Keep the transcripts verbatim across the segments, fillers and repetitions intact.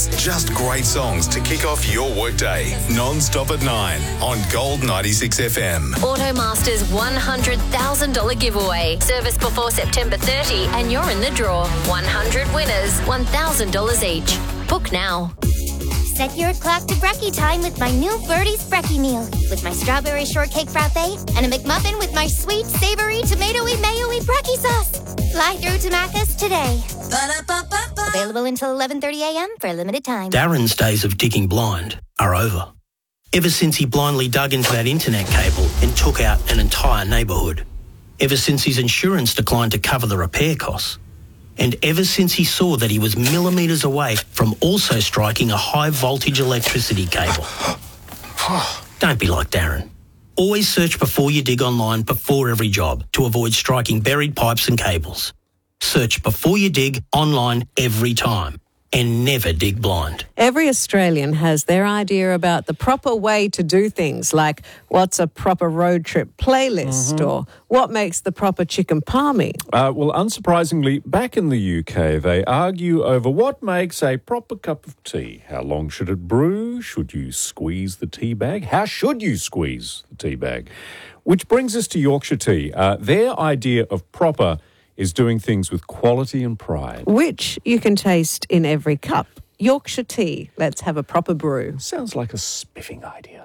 Just great songs to kick off your workday. Non-stop at nine on Gold ninety-six F M. Automaster's one hundred thousand dollars giveaway. Service before September thirtieth and you're in the draw. one hundred winners, one thousand dollars each. Book now. Set your clock to brekkie time with my new Birdie's Brekkie meal. With my strawberry shortcake frappe and a McMuffin with my sweet, savoury, tomatoey, mayo-y brekkie sauce. Fly through to Macca's today. Ba-da-ba-ba-ba. Available until eleven thirty a m for a limited time. Darren's days of digging blind are over. Ever since he blindly dug into that internet cable and took out an entire neighbourhood. Ever since his insurance declined to cover the repair costs. And ever since he saw that he was millimetres away from also striking a high-voltage electricity cable. Don't be like Darren. Always search before you dig online before every job to avoid striking buried pipes and cables. Search before you dig online every time. And never dig blind. Every Australian has their idea about the proper way to do things, like what's a proper road trip playlist mm-hmm. or what makes the proper chicken palmy. Uh, well, unsurprisingly, back in the U K, they argue over what makes a proper cup of tea. How long should it brew? Should you squeeze the tea bag? How should you squeeze the tea bag? Which brings us to Yorkshire Tea. Uh, their idea of proper is doing things with quality and pride. Which you can taste in every cup. Yorkshire Tea. Let's have a proper brew. Sounds like a spiffing idea.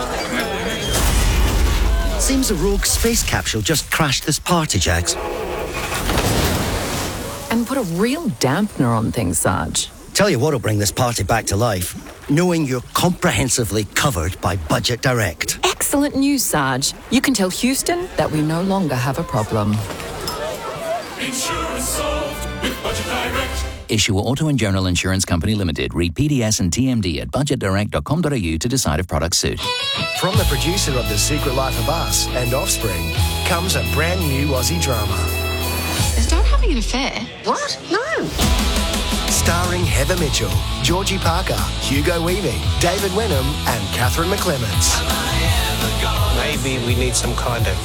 Seems a rogue space capsule just crashed this party, Jax. And put a real dampener on things, Sarge. Tell you what'll bring this party back to life. Knowing you're comprehensively covered by Budget Direct. Excellent news, Sarge. You can tell Houston that we no longer have a problem. Insurance solved with Budget Direct. Issue Auto and General Insurance Company Limited. Read P D S and T M D at budget direct dot com dot a u to decide if products suit. From the producer of The Secret Life of Us and Offspring comes a brand new Aussie drama. Is Dad having an affair? What? No. Starring Heather Mitchell, Georgie Parker, Hugo Weaving, David Wenham and Catherine McClements. Maybe we need some kind of